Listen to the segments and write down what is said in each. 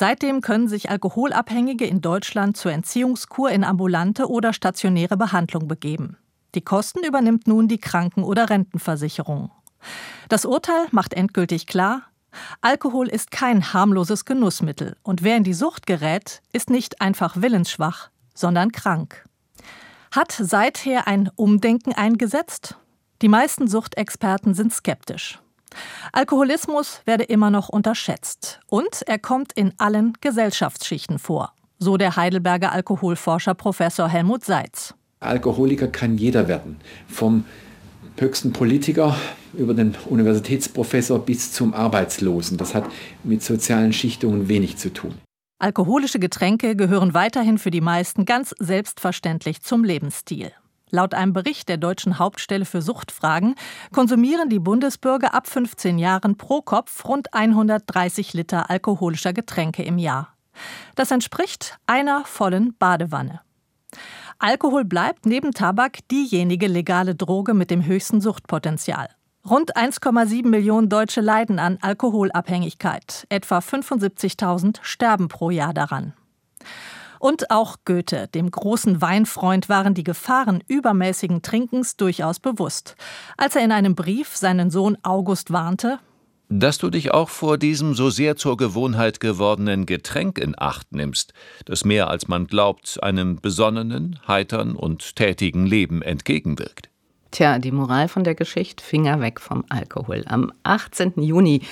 Seitdem können sich Alkoholabhängige in Deutschland zur Entziehungskur in ambulante oder stationäre Behandlung begeben. Die Kosten übernimmt nun die Kranken- oder Rentenversicherung. Das Urteil macht endgültig klar: Alkohol ist kein harmloses Genussmittel und wer in die Sucht gerät, ist nicht einfach willensschwach, sondern krank. Hat seither ein Umdenken eingesetzt? Die meisten Suchtexperten sind skeptisch. Alkoholismus werde immer noch unterschätzt und er kommt in allen Gesellschaftsschichten vor, so der Heidelberger Alkoholforscher Professor Helmut Seitz. Alkoholiker kann jeder werden, vom höchsten Politiker über den Universitätsprofessor bis zum Arbeitslosen. Das hat mit sozialen Schichtungen wenig zu tun. Alkoholische Getränke gehören weiterhin für die meisten ganz selbstverständlich zum Lebensstil. Laut einem Bericht der Deutschen Hauptstelle für Suchtfragen konsumieren die Bundesbürger ab 15 Jahren pro Kopf rund 130 Liter alkoholischer Getränke im Jahr. Das entspricht einer vollen Badewanne. Alkohol bleibt neben Tabak diejenige legale Droge mit dem höchsten Suchtpotenzial. Rund 1,7 Millionen Deutsche leiden an Alkoholabhängigkeit. Etwa 75.000 sterben pro Jahr daran. Und auch Goethe, dem großen Weinfreund, waren die Gefahren übermäßigen Trinkens durchaus bewusst. Als er in einem Brief seinen Sohn August warnte: Dass du dich auch vor diesem so sehr zur Gewohnheit gewordenen Getränk in Acht nimmst, das mehr als man glaubt einem besonnenen, heitern und tätigen Leben entgegenwirkt. Tja, die Moral von der Geschichte: Finger weg vom Alkohol. Am 18. Juni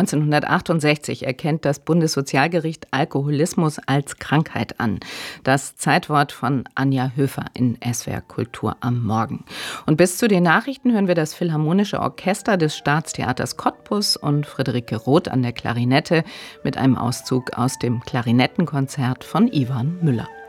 1968 erkennt das Bundessozialgericht Alkoholismus als Krankheit an. Das Zeitwort von Anja Höfer in SWR Kultur am Morgen. Und bis zu den Nachrichten hören wir das Philharmonische Orchester des Staatstheaters Cottbus und Friederike Roth an der Klarinette mit einem Auszug aus dem Klarinettenkonzert von Ivan Müller.